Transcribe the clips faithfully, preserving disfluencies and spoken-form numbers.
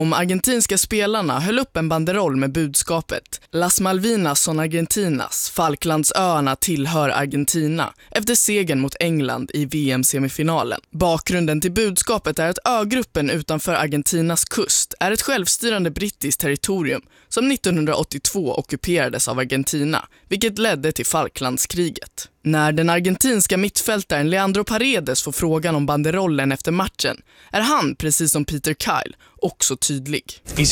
De argentinska spelarna höll upp en banderoll med budskapet Las Malvinas son Argentinas, Falklandsöarna tillhör Argentina, efter segern mot England i V M-semifinalen. Bakgrunden till budskapet är att ögruppen utanför Argentinas kust är ett självstyrande brittiskt territorium som nittonhundraåttiotvå ockuperades av Argentina, vilket ledde till Falklandskriget. När den argentinska mittfältaren Leandro Paredes får frågan om banderollen efter matchen är han, precis som Peter Kyle, också tydlig.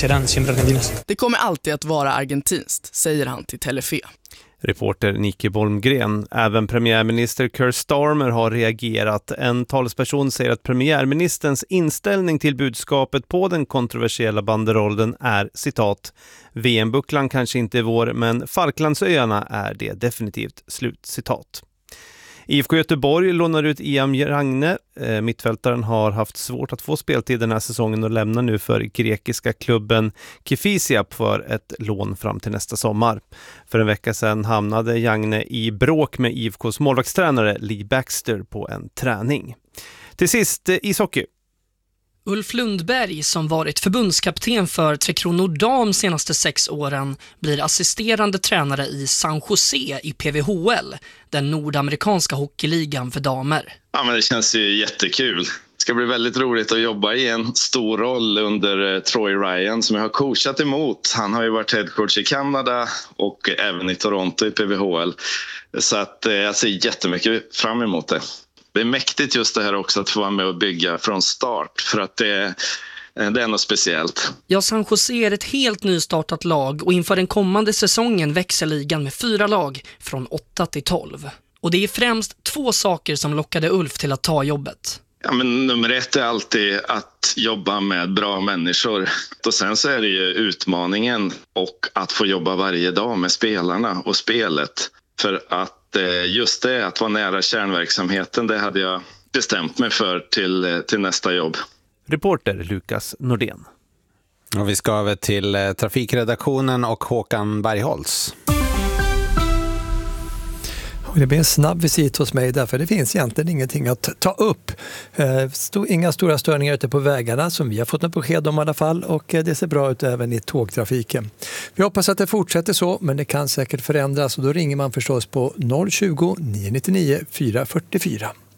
Det kommer alltid att vara argentinskt, säger han till Telefe. Reporter Nicky Bolmgren. Även premiärminister Keir Starmer har reagerat. En talesperson säger att premiärministerns inställning till budskapet på den kontroversiella banderollen är, citat, V M-bucklan kanske inte är vår, men Falklandsöarna är det definitivt, slut citat. I F K Göteborg lånar ut Iam Ragne. Mittfältaren har haft svårt att få speltid den här säsongen och lämnar nu för grekiska klubben Kifisia för ett lån fram till nästa sommar. För en vecka sedan hamnade Jagne i bråk med I F K:s målvaktstränare Lee Baxter på en träning. Till sist, ishockey. Ulf Lundberg, som varit förbundskapten för Tre Kronor Dam senaste sex åren, blir assisterande tränare i San Jose i P V H L, den nordamerikanska hockeyligan för damer. Ja, men det känns ju jättekul. Det ska bli väldigt roligt att jobba i en stor roll under Troy Ryan som jag har coachat emot. Han har ju varit headcoach i Kanada och även i Toronto i P V H L. Så att jag ser jättemycket fram emot det. Det är mäktigt just det här också att få vara med och bygga från start, för att det, det är något speciellt. Ja, San Jose är ett helt nystartat lag och inför den kommande säsongen växer ligan med fyra lag från åtta till tolv. Och det är främst två saker som lockade Ulf till att ta jobbet. Ja, men nummer ett är alltid att jobba med bra människor. Och sen så är det ju utmaningen och att få jobba varje dag med spelarna och spelet. För att just det, att vara nära kärnverksamheten, det hade jag bestämt mig för till, till nästa jobb. Reporter Lukas Nordén. Och vi ska över till trafikredaktionen och Håkan Bergholtz. Och det blir en snabb visit hos mig därför det finns egentligen ingenting att ta upp. Inga stora störningar ute på vägarna som vi har fått något besked om i alla fall, och det ser bra ut även i tågtrafiken. Vi hoppas att det fortsätter så, men det kan säkert förändras och då ringer man förstås på noll tjugo, nio nio nio, fyra fyra fyra.